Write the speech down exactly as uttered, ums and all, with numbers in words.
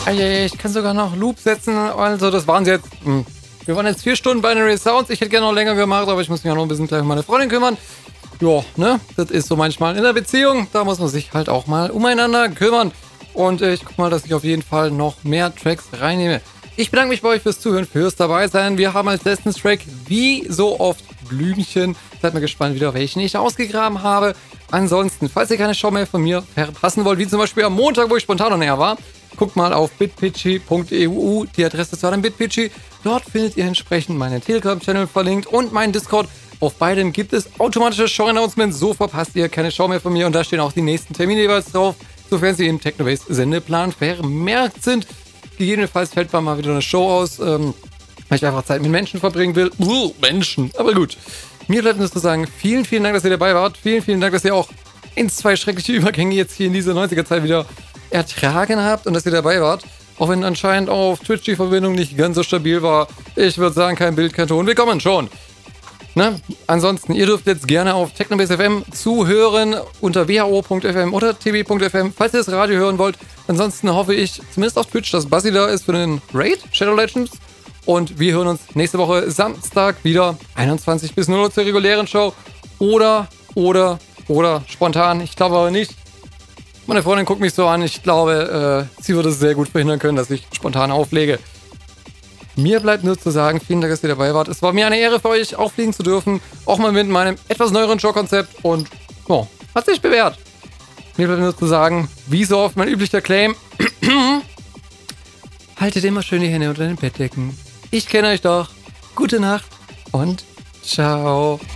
Ich kann sogar noch Loop setzen, also das waren sie jetzt. Hm. Wir waren jetzt vier Stunden Binary Sounds. Ich hätte gerne noch länger gemacht, aber ich muss mich auch noch ein bisschen gleich um meine Freundin kümmern. Ja, ne? Das ist so manchmal in der Beziehung. Da muss man sich halt auch mal umeinander kümmern. Und äh, ich guck mal, dass ich auf jeden Fall noch mehr Tracks reinnehme. Ich bedanke mich bei euch fürs Zuhören, fürs Dabeisein. Wir haben als letzten Track wie so oft Blümchen. Seid mal gespannt wieder, welchen ich ausgegraben habe. Ansonsten, falls ihr keine Show mehr von mir verpassen wollt, wie zum Beispiel am Montag, wo ich spontan on air war, guckt mal auf bitpitchy punkt e u, die Adresse zu einem bitpitchy. Dort findet ihr entsprechend meinen Telegram-Channel verlinkt und meinen Discord. Auf beiden gibt es automatische Show-Announcements, so verpasst ihr keine Show mehr von mir. Und da stehen auch die nächsten Termine jeweils drauf, sofern sie im Technobase-Sendeplan vermerkt sind. Gegebenenfalls fällt mal wieder eine Show aus, ähm, weil ich einfach Zeit mit Menschen verbringen will. Uh, Menschen, aber gut. Mir bleibt nur zu sagen, vielen, vielen Dank, dass ihr dabei wart. Vielen, vielen Dank, dass ihr auch in zwei schreckliche Übergänge jetzt hier in dieser neunziger-Zeit wieder ertragen habt und dass ihr dabei wart. Auch wenn anscheinend auf Twitch die Verbindung nicht ganz so stabil war. Ich würde sagen, kein Bild, kein Ton. Willkommen schon. Ne? Ansonsten, ihr dürft jetzt gerne auf Technobase F M zuhören unter w h o punkt f m oder t v punkt f m, falls ihr das Radio hören wollt. Ansonsten hoffe ich, zumindest auf Twitch, dass Buzzy da ist für den Raid Shadow Legends. Und wir hören uns nächste Woche Samstag wieder einundzwanzig bis null Uhr zur regulären Show. Oder, oder, oder spontan. Ich glaube aber nicht. Meine Freundin guckt mich so an. Ich glaube, äh, sie würde es sehr gut verhindern können, dass ich spontan auflege. Mir bleibt nur zu sagen, vielen Dank, dass ihr dabei wart. Es war mir eine Ehre für euch, auffliegen zu dürfen. Auch mal mit meinem etwas neueren Showkonzept. Und, oh, hat sich bewährt. Mir bleibt nur zu sagen, wie so oft mein üblicher Claim. Haltet immer schön die Hände unter den Bettdecken. Ich kenne euch doch. Gute Nacht und ciao.